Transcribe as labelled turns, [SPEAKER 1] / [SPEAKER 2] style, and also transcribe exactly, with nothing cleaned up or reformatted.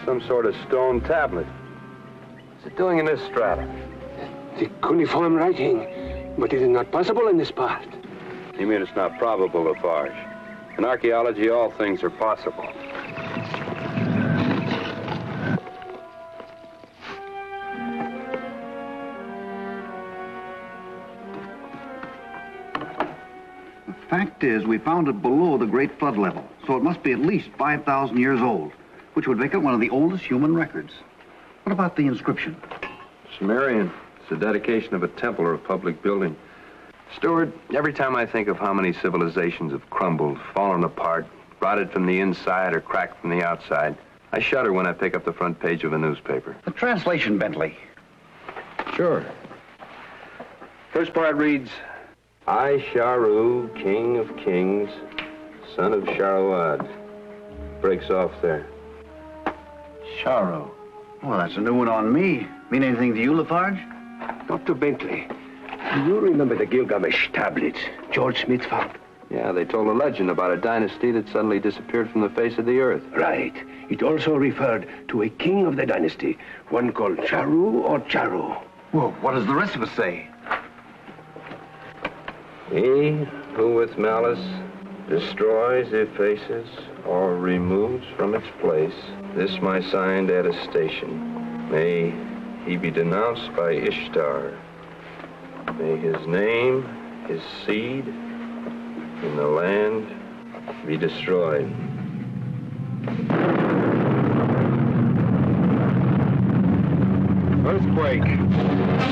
[SPEAKER 1] some sort of stone tablet. What's it doing in this strata?
[SPEAKER 2] The cuneiform writing, but it is not possible in this part.
[SPEAKER 1] You mean it's not probable, Lafarge? In archaeology, all things are possible.
[SPEAKER 3] The fact is, we found it below the Great Flood level, so it must be at least five thousand years old, which would make it one of the oldest human records. What about the inscription?
[SPEAKER 1] Sumerian. It's the dedication of a temple or a public building. Stewart, every time I think of how many civilizations have crumbled, fallen apart, rotted from the inside or cracked from the outside, I shudder when I pick up the front page of a newspaper.
[SPEAKER 3] The translation, Bentley.
[SPEAKER 1] Sure. First part reads, I, Sharu, king of kings, son of Sharuad. Breaks off there.
[SPEAKER 3] Sharu. Well, that's a new one on me. Mean anything to you, Lafarge?
[SPEAKER 2] Doctor Bentley, do you remember the Gilgamesh tablets George Smith found?
[SPEAKER 1] Yeah, they told a legend about a dynasty that suddenly disappeared from the face of the earth.
[SPEAKER 2] Right. It also referred to a king of the dynasty, one called Charu or Charu.
[SPEAKER 3] Well, what does the rest of us say?
[SPEAKER 1] He who with malice destroys, effaces, or removes from its place this my signed attestation, may he be denounced by Ishtar. May his name, his seed, in the land be destroyed. Earthquake.